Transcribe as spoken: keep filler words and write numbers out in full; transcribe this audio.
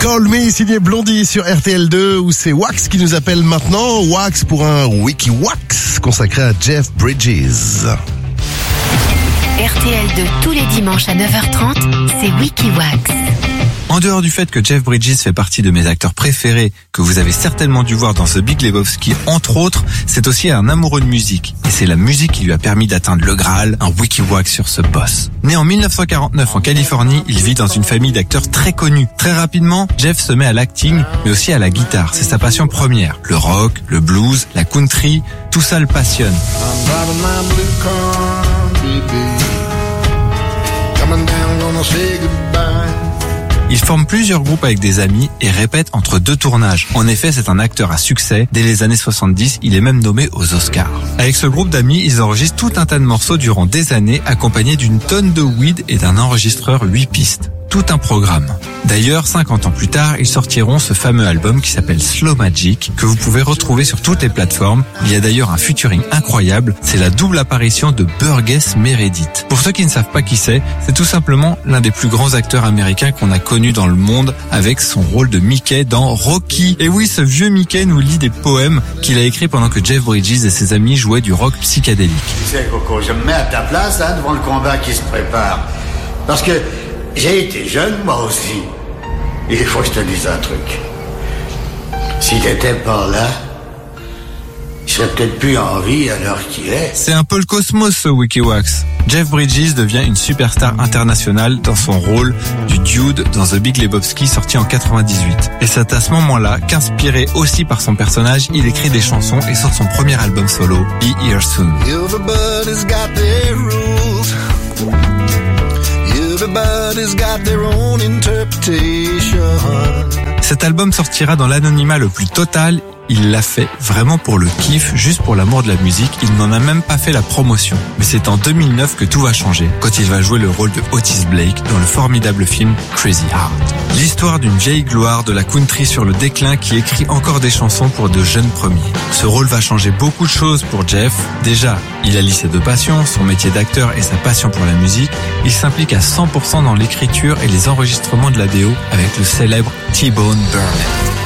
Call Me, signé Blondie sur R T L deux, où c'est Wax qui nous appelle maintenant. Wax pour un Wiki Wax consacré à Jeff Bridges. R T L deux tous les dimanches à neuf heures trente, c'est Wiki Wax. En dehors du fait que Jeff Bridges fait partie de mes acteurs préférés, que vous avez certainement dû voir dans The Big Lebowski, entre autres, c'est aussi un amoureux de musique. Et c'est la musique qui lui a permis d'atteindre le Graal, un Wiki Wax sur ce boss. Né en dix-neuf cent quarante-neuf en Californie, il vit dans une famille d'acteurs très connus. Très rapidement, Jeff se met à l'acting, mais aussi à la guitare. C'est sa passion première. Le rock, le blues, la country, tout ça le passionne. Il forme plusieurs groupes avec des amis et répète entre deux tournages. En effet, c'est un acteur à succès. Dès les années soixante-dix, il est même nommé aux Oscars. Avec ce groupe d'amis, ils enregistrent tout un tas de morceaux durant des années, accompagnés d'une tonne de weed et d'un enregistreur huit pistes. Tout un programme. D'ailleurs, cinquante ans plus tard, ils sortiront ce fameux album qui s'appelle Slow Magic, que vous pouvez retrouver sur toutes les plateformes. Il y a d'ailleurs un featuring incroyable, c'est la double apparition de Burgess Meredith. Pour ceux qui ne savent pas qui c'est, c'est tout simplement l'un des plus grands acteurs américains qu'on a connu dans le monde, avec son rôle de Mickey dans Rocky. Et oui, ce vieux Mickey nous lit des poèmes qu'il a écrits pendant que Jeff Bridges et ses amis jouaient du rock psychédélique. Tu sais, Coco, je me mets à ta place, hein, devant le combat qui se prépare. Parce que j'ai été jeune, moi aussi. Il faut que je te dise un truc. Si t'étais pas là, je serais peut-être plus en vie à l'heure qu'il est. C'est un peu le cosmos, ce Wiki Wax. Jeff Bridges devient une superstar internationale dans son rôle du Dude dans The Big Lebowski, sorti en quatre-vingt-dixhuit. Et c'est à ce moment-là qu'inspiré aussi par son personnage, il écrit des chansons et sort son premier album solo, Be Here Soon. Everybody's got their rules. Everybody's got their own interpretation. Cet album sortira dans l'anonymat le plus total. Il l'a fait vraiment pour le kiff, juste pour l'amour de la musique. Il n'en a même pas fait la promotion. Mais c'est en deux mille neuf que tout va changer, quand il va jouer le rôle de Otis Blake dans le formidable film Crazy Heart. L'histoire d'une vieille gloire de la country sur le déclin qui écrit encore des chansons pour de jeunes premiers. Ce rôle va changer beaucoup de choses pour Jeff. Déjà, il allie ses deux passions, son métier d'acteur et sa passion pour la musique. Il s'implique à cent pour cent dans l'écriture et les enregistrements de la B O avec le célèbre T-Bone Burnett.